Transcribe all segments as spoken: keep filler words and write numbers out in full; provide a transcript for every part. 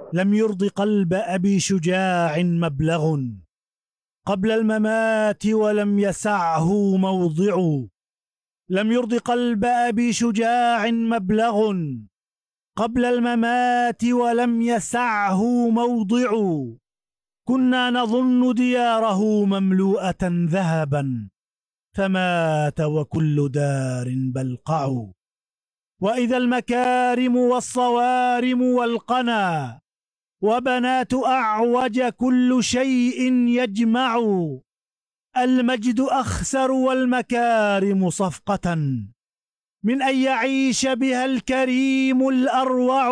لم يرض قلب أبي شجاع مبلغ قبل الممات ولم يسعه موضع. لم يرض قلب أبي شجاع مبلغ قبل الممات ولم يسعه موضع. كنا نظن دياره مملوءة ذهبا فمات وكل دار بلقع. وإذا المكارم والصوارم والقنا وبنات أعوج كل شيء يجمع. المجد أخسر والمكارم صفقة من أن يعيش بها الكريم الأروع.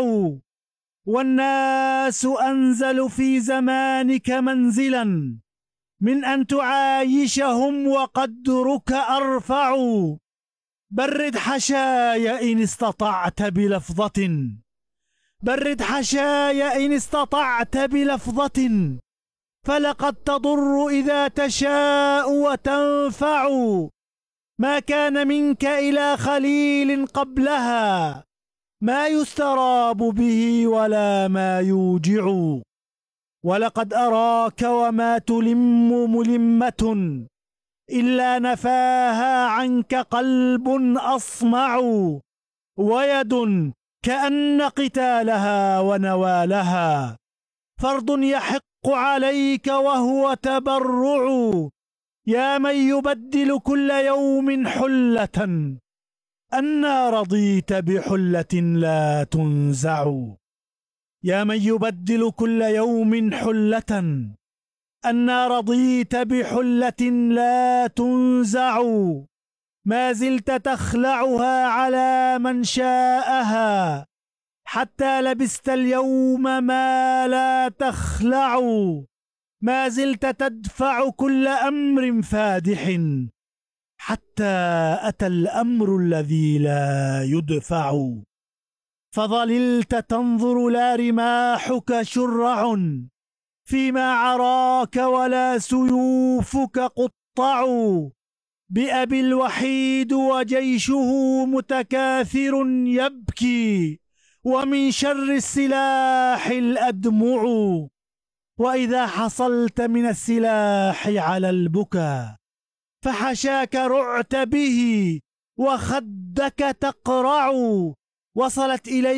والناس أنزل في زمانك منزلا من أن تعايشهم وقدرك أرفع. برد حشاي إن استطعت بلفظة برد حشاي إن استطعت بلفظة فلقد تضر إذا تشاء وتنفع. ما كان منك إلى خليل قبلها ما يستراب به ولا ما يوجع. ولقد أراك وما تلم ملمة إلا نفاها عنك قلب أصمع. ويد كأن قتالها ونوالها فرض يحق عليك وهو تبرع. يا من يبدل كل يوم حلة أنى رضيت بحلة لا تنزع. يا من يبدل كل يوم حلة أنى رضيت بحلة لا تنزع. ما زلت تخلعها على من شاءها حتى لبست اليوم ما لا تخلع. ما زلت تدفع كل أمر فادح حتى أتى الأمر الذي لا يدفع. فظللت تنظر لا رماحك شرع فيما عراك ولا سيوفك قطع. بأبي الوحيد وجيشه متكاثر يبكي ومن شر السلاح الأدمع. وإذا حصلت من السلاح على البكا فحشاك رعت به وخدك تقرع. وصلت إليك